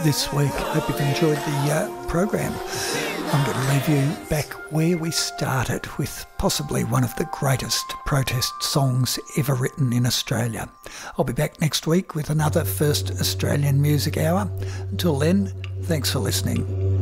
this week. Hope you've enjoyed the program. I'm going to leave you back where we started with possibly one of the greatest protest songs ever written in Australia. I'll be back next week with another First Australian Music Hour. Until then, thanks for listening.